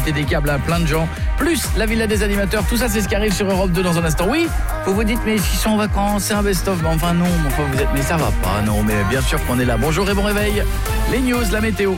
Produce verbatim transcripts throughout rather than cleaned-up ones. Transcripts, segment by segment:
Et des câbles à plein de gens, plus la villa des animateurs, tout ça c'est ce qui arrive sur Europe deux dans un instant. Oui, vous vous dites mais ils sont en vacances, c'est un best-of, mais enfin non, enfin vous êtes, mais ça va pas, non, mais bien sûr qu'on est là. Bonjour et bon réveil, les news, la météo.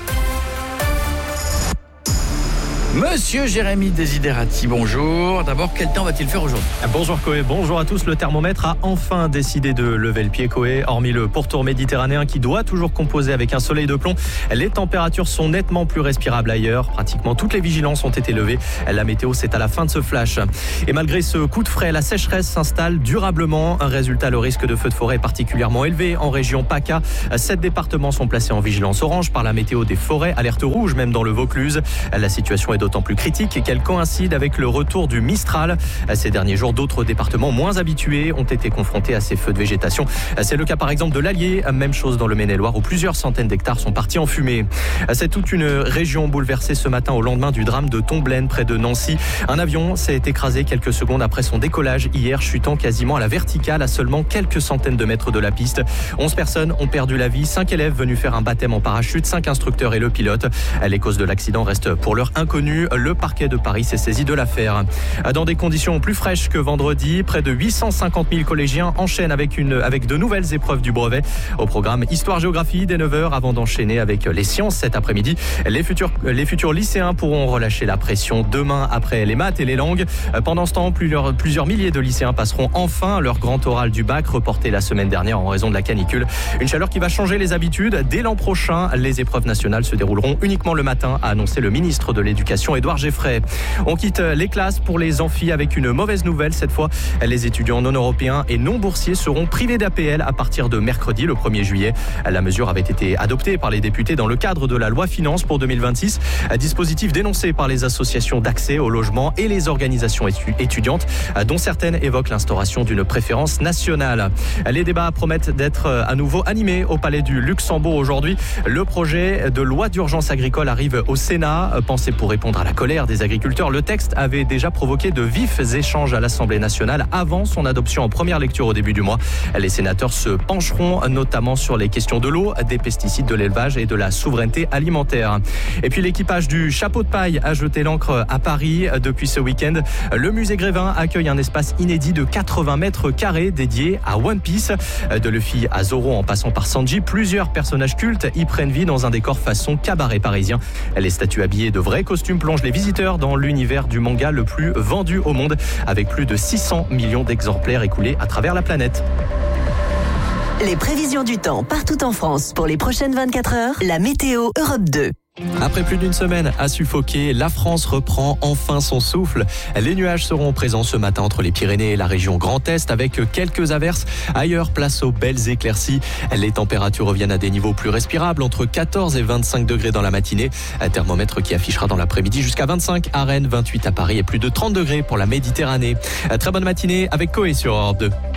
Monsieur Jérémy Desiderati, bonjour. D'abord, quel temps va-t-il faire aujourd'hui ? Bonjour Coé, bonjour à tous. Le thermomètre a enfin décidé de lever le pied, Coé. Hormis le pourtour méditerranéen qui doit toujours composer avec un soleil de plomb, les températures sont nettement plus respirables ailleurs. Pratiquement toutes les vigilances ont été levées. La météo, c'est à la fin de ce flash. Et malgré ce coup de frais, la sécheresse s'installe durablement. Un résultat, le risque de feu de forêt est particulièrement élevé en région PACA. Sept départements sont placés en vigilance orange par la météo des forêts, alerte rouge même dans le Vaucluse. La situation est d'autant plus critique qu'elle coïncide avec le retour du Mistral. Ces derniers jours, d'autres départements moins habitués ont été confrontés à ces feux de végétation. C'est le cas par exemple de l'Allier, même chose dans le Maine-et-Loire où plusieurs centaines d'hectares sont partis en fumée. C'est toute une région bouleversée ce matin au lendemain du drame de Tomblaine près de Nancy. Un avion s'est écrasé quelques secondes après son décollage hier, chutant quasiment à la verticale à seulement quelques centaines de mètres de la piste. onze personnes ont perdu la vie, cinq élèves venus faire un baptême en parachute, cinq instructeurs et le pilote. Les causes de l'accident restent pour l'heure inconnues. Le parquet de Paris s'est saisi de l'affaire. Dans des conditions plus fraîches que vendredi, près de huit cent cinquante mille collégiens enchaînent avec, une, avec de nouvelles épreuves du brevet. Au programme Histoire-Géographie dès neuf heures avant d'enchaîner avec les sciences cet après-midi. Les futurs, les futurs lycéens pourront relâcher la pression demain après les maths et les langues. Pendant ce temps, plusieurs, plusieurs milliers de lycéens passeront enfin leur grand oral du bac, reporté la semaine dernière en raison de la canicule. Une chaleur qui va changer les habitudes. Dès l'an prochain, les épreuves nationales se dérouleront uniquement le matin, a annoncé le ministre de l'Éducation, Édouard Geffray. On quitte les classes pour les amphis avec une mauvaise nouvelle. Cette fois, les étudiants non européens et non boursiers seront privés d'A P L à partir de mercredi, le premier juillet. La mesure avait été adoptée par les députés dans le cadre de la loi Finances pour deux mille vingt-six. Un dispositif dénoncé par les associations d'accès au logement et les organisations étudiantes, dont certaines évoquent l'instauration d'une préférence nationale. Les débats promettent d'être à nouveau animés au Palais du Luxembourg aujourd'hui. Le projet de loi d'urgence agricole arrive au Sénat, pensé pour répondre à la colère des agriculteurs. Le texte avait déjà provoqué de vifs échanges à l'Assemblée nationale avant son adoption en première lecture au début du mois. Les sénateurs se pencheront notamment sur les questions de l'eau, des pesticides, de l'élevage et de la souveraineté alimentaire. Et puis l'équipage du Chapeau de paille a jeté l'ancre à Paris depuis ce week-end. Le musée Grévin accueille un espace inédit de quatre-vingts mètres carrés dédié à One Piece. De Luffy à Zoro en passant par Sanji, plusieurs personnages cultes y prennent vie dans un décor façon cabaret parisien. Les statues habillées de vrais costumes plongent les visiteurs dans l'univers du manga le plus vendu au monde, avec plus de six cents millions d'exemplaires écoulés à travers la planète. Les prévisions du temps partout en France pour les prochaines vingt-quatre heures, la météo Europe deux. Après plus d'une semaine à suffoquer, la France reprend enfin son souffle. Les nuages seront présents ce matin entre les Pyrénées et la région Grand Est avec quelques averses. Ailleurs, place aux belles éclaircies. Les températures reviennent à des niveaux plus respirables, entre quatorze et vingt-cinq degrés dans la matinée. Un thermomètre qui affichera dans l'après-midi jusqu'à vingt-cinq à Rennes, vingt-huit à Paris et plus de trente degrés pour la Méditerranée. Très bonne matinée avec Coé sur Europe deux.